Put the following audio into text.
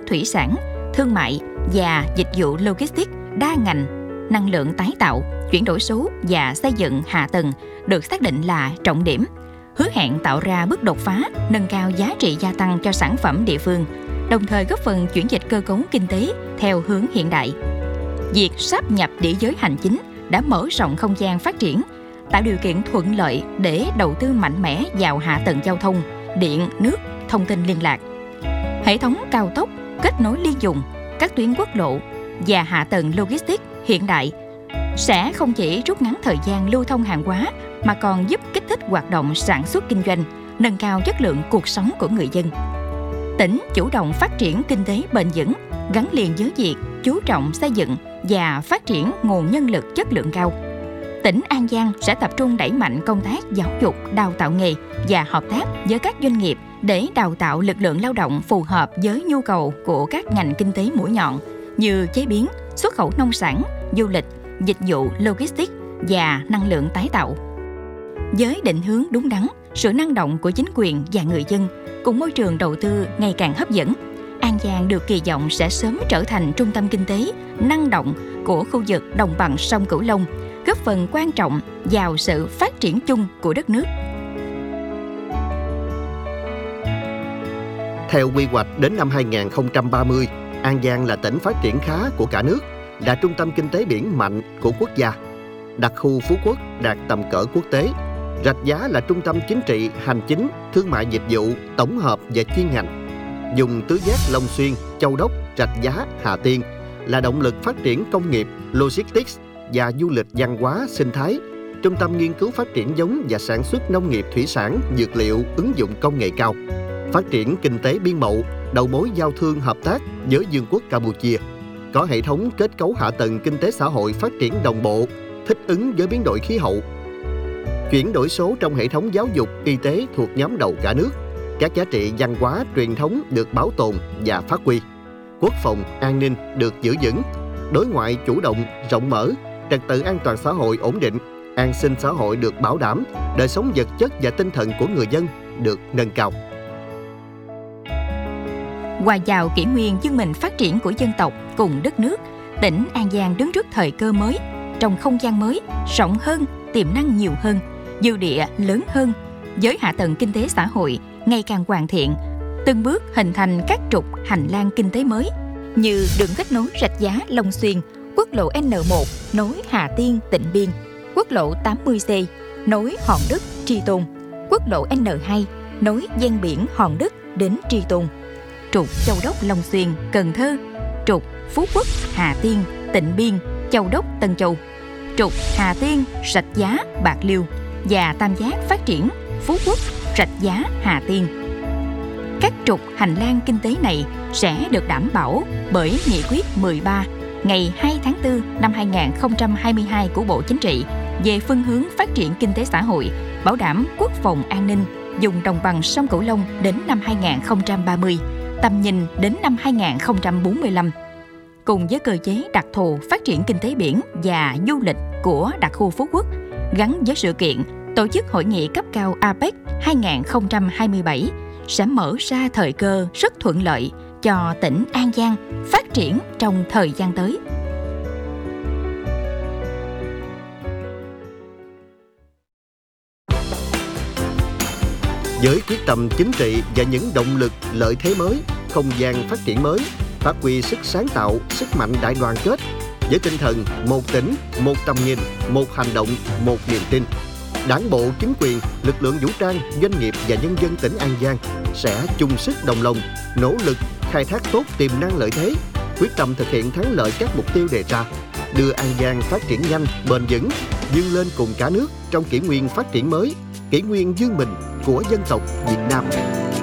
thủy sản, thương mại và dịch vụ logistics đa ngành, năng lượng tái tạo, chuyển đổi số và xây dựng hạ tầng được xác định là trọng điểm, hứa hẹn tạo ra bước đột phá, nâng cao giá trị gia tăng cho sản phẩm địa phương, đồng thời góp phần chuyển dịch cơ cấu kinh tế theo hướng hiện đại. Việc sáp nhập địa giới hành chính đã mở rộng không gian phát triển, tạo điều kiện thuận lợi để đầu tư mạnh mẽ vào hạ tầng giao thông, điện, nước, thông tin liên lạc. Hệ thống cao tốc, kết nối liên vùng, các tuyến quốc lộ và hạ tầng logistics hiện đại sẽ không chỉ rút ngắn thời gian lưu thông hàng hóa mà còn giúp kích thích hoạt động sản xuất kinh doanh, nâng cao chất lượng cuộc sống của người dân. Tỉnh chủ động phát triển kinh tế bền vững, gắn liền với việc chú trọng xây dựng và phát triển nguồn nhân lực chất lượng cao. Tỉnh An Giang sẽ tập trung đẩy mạnh công tác giáo dục, đào tạo nghề và hợp tác với các doanh nghiệp để đào tạo lực lượng lao động phù hợp với nhu cầu của các ngành kinh tế mũi nhọn như chế biến, xuất khẩu nông sản, du lịch, dịch vụ logistics và năng lượng tái tạo. Với định hướng đúng đắn, sự năng động của chính quyền và người dân cùng môi trường đầu tư ngày càng hấp dẫn, An Giang được kỳ vọng sẽ sớm trở thành trung tâm kinh tế năng động của khu vực đồng bằng sông Cửu Long, góp phần quan trọng vào sự phát triển chung của đất nước. Theo quy hoạch đến năm 2030, An Giang là tỉnh phát triển khá của cả nước, là trung tâm kinh tế biển mạnh của quốc gia. Đặc khu Phú Quốc đạt tầm cỡ quốc tế. Rạch Giá là trung tâm chính trị, hành chính, thương mại dịch vụ, tổng hợp và chuyên ngành. Vùng tứ giác Long Xuyên, Châu Đốc, Rạch Giá, Hà Tiên là động lực phát triển công nghiệp, logistics và du lịch văn hóa sinh thái. Trung tâm nghiên cứu phát triển giống và sản xuất nông nghiệp thủy sản, dược liệu, ứng dụng công nghệ cao. Phát triển kinh tế biên mậu, đầu mối giao thương hợp tác với Vương quốc Campuchia. Có hệ thống kết cấu hạ tầng kinh tế xã hội phát triển đồng bộ, thích ứng với biến đổi khí hậu. Chuyển đổi số trong hệ thống giáo dục, y tế thuộc nhóm đầu cả nước. Các giá trị văn hóa, truyền thống được bảo tồn và phát huy. Quốc phòng, an ninh được giữ vững. Đối ngoại chủ động, rộng mở. Trật tự an toàn xã hội ổn định. An sinh xã hội được bảo đảm. Đời sống vật chất và tinh thần của người dân được nâng cao. Hòa vào kỷ nguyên vươn mình phát triển của dân tộc cùng đất nước, tỉnh An Giang đứng trước thời cơ mới, trong không gian mới, rộng hơn, tiềm năng nhiều hơn, dư địa lớn hơn, với hạ tầng kinh tế xã hội ngày càng hoàn thiện, từng bước hình thành các trục hành lang kinh tế mới như đường kết nối Rạch Giá Long Xuyên, quốc lộ N1 nối Hà Tiên Tịnh Biên, quốc lộ 80C nối Hòn Đất Tri Tôn, quốc lộ N2 nối ven biển Hòn Đất đến Tri Tôn, trục Châu Đốc Long Xuyên Cần Thơ, trục Phú Quốc Hà Tiên Tịnh Biên Châu Đốc Tân Châu, trục Hà Tiên Rạch Giá Bạc Liêu và tam giác phát triển Phú Quốc Rạch Giá Hà Tiên. Các trục hành lang kinh tế này sẽ được đảm bảo bởi Nghị quyết 13 ngày 2 tháng 4 năm 2022 của Bộ Chính trị về phương hướng phát triển kinh tế xã hội, bảo đảm quốc phòng an ninh vùng đồng bằng sông Cửu Long đến năm 2030, tầm nhìn đến năm 2045. Cùng với cơ chế đặc thù phát triển kinh tế biển và du lịch của đặc khu Phú Quốc, gắn với sự kiện tổ chức hội nghị cấp cao APEC 2027 sẽ mở ra thời cơ rất thuận lợi cho tỉnh An Giang phát triển trong thời gian tới. Với quyết tâm chính trị và những động lực lợi thế mới, không gian phát triển mới, phát huy sức sáng tạo, sức mạnh đại đoàn kết, với tinh thần một tỉnh, một tầm nhìn, một hành động, một niềm tin, Đảng bộ, chính quyền, lực lượng vũ trang, doanh nghiệp và nhân dân tỉnh An Giang sẽ chung sức đồng lòng, nỗ lực khai thác tốt tiềm năng lợi thế, quyết tâm thực hiện thắng lợi các mục tiêu đề ra, đưa An Giang phát triển nhanh, bền vững, vươn lên cùng cả nước trong kỷ nguyên phát triển mới, kỷ nguyên vươn mình của dân tộc Việt Nam.